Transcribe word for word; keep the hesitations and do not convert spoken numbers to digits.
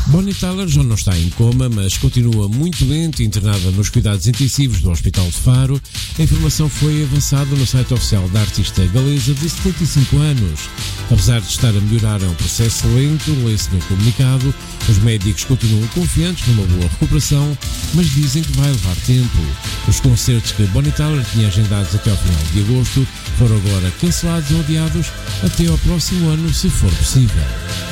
Bonnie Tyler já não está em coma, mas continua muito doente e internada nos cuidados intensivos do Hospital de Faro. A informação foi avançada no site oficial da artista galesa de setenta e cinco anos. Apesar de estar a melhorar, é um processo lento, lê-se no comunicado. Os médicos continuam confiantes numa boa recuperação, mas dizem que vai levar tempo. Os concertos que Bonnie Tyler tinha agendados até ao final de agosto foram agora cancelados ou adiados até ao próximo ano, se for possível.